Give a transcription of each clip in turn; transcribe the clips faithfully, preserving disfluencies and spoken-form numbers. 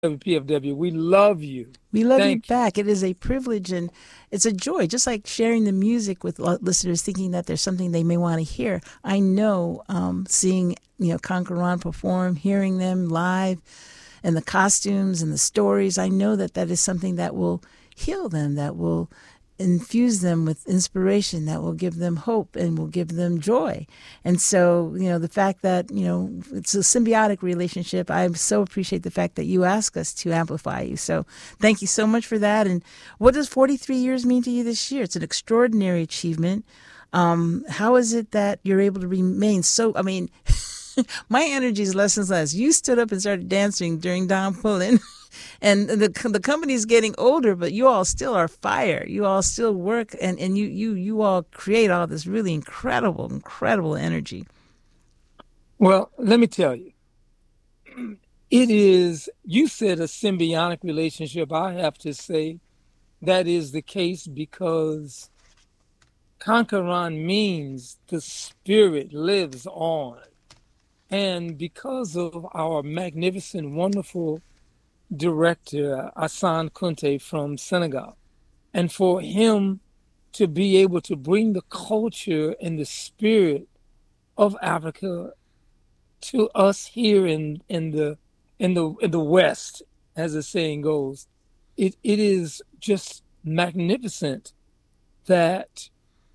P F W. We love you. We love you Thank you. back. It is a privilege and it's a joy, just like sharing the music with listeners, thinking that there's something they may want to hear. I know um, seeing you know Conquer On perform, hearing them live, and the costumes and the stories. I know that that is something that will heal them, that will infuse them with inspiration, that will give them hope and will give them joy. And so, you know, the fact that, you know, it's a symbiotic relationship, I so appreciate the fact that you ask us to amplify you. So thank you so much for that. And what does forty-three years mean to you this year? It's an extraordinary achievement. Um, how is it that you're able to remain so, I mean, my energy is less and less. You stood up and started dancing during Don Pullen. And the the company's getting older, but you all still are fire. You all still work, and, and you, you you all create all this really incredible, incredible energy. Well, let me tell you, it is, you said a symbiotic relationship. I have to say that is the case because Conqueron means the spirit lives on. And because of our magnificent, wonderful director, Hassan Kunte from Senegal, and for him to be able to bring the culture and the spirit of Africa to us here in, in the in the in the West, as the saying goes, it, it is just magnificent that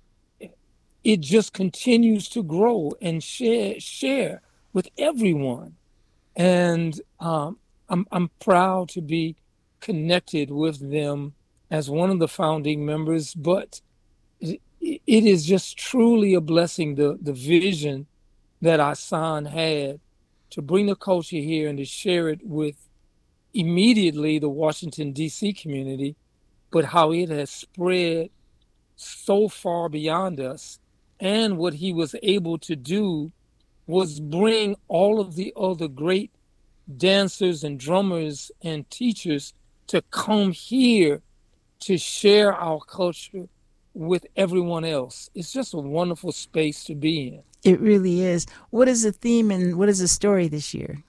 it just continues to grow and share share with everyone. And um, I'm I'm proud to be connected with them as one of the founding members. But it, it is just truly a blessing, the the vision that Asan had to bring the culture here and to share it with immediately the Washington, D C community, but how it has spread so far beyond us. And what he was able to do was bring all of the other great dancers and drummers and teachers to come here to share our culture with everyone else. It's just a wonderful space to be in. It really is. What is the theme and what is the story this year?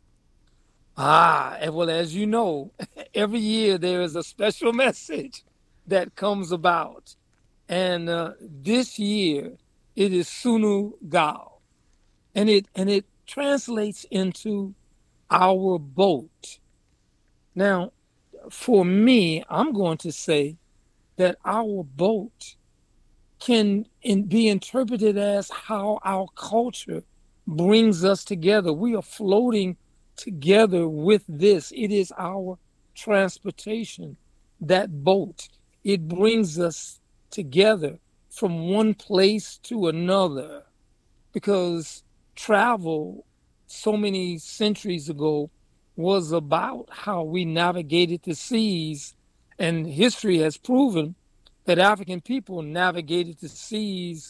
Ah, and well, as you know, every year there is a special message that comes about. And uh, this year it is Sunu Gao. And it and it translates into our boat. Now, for me, I'm going to say that our boat can in, be interpreted as how our culture brings us together. We are floating together with this. It is our transportation, that boat. It brings us together from one place to another because travel so many centuries ago was about how we navigated the seas. And history has proven that African people navigated the seas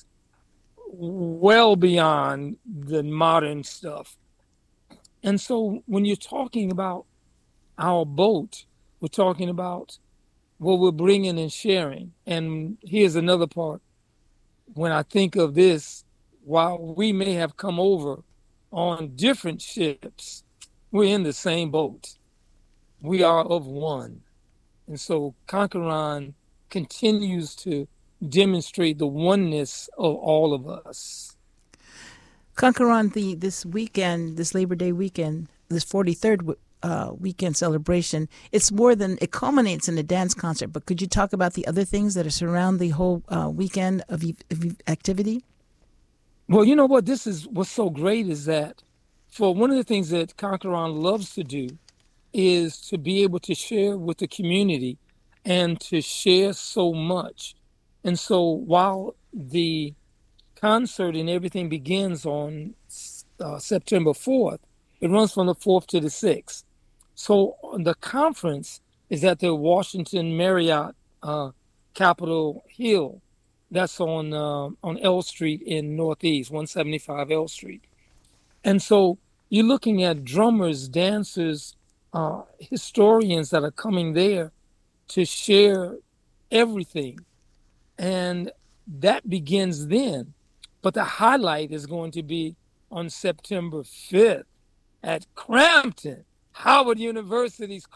well beyond the modern stuff. And so when you're talking about our boat, we're talking about what we're bringing and sharing. And here's another part. When I think of this, while we may have come over on different ships, we're in the same boat. We are of one. And so Conqueron continues to demonstrate the oneness of all of us. Conquer On the this weekend, this Labor Day weekend, this forty-third uh, weekend celebration. It's more than it culminates in a dance concert. But could you talk about the other things that are surround the whole uh, weekend of, of activity? Well, you know what? This is what's so great is that for one of the things that Conqueron loves to do is to be able to share with the community and to share so much. And so while the concert and everything begins on uh, September fourth, it runs from the fourth to the sixth. So the conference is at the Washington Marriott uh, Capitol Hill. That's on uh, on L Street in Northeast, one seventy-five L Street. And so you're looking at drummers, dancers, uh, historians that are coming there to share everything. And that begins then. But the highlight is going to be on September fifth at Crampton. Howard University's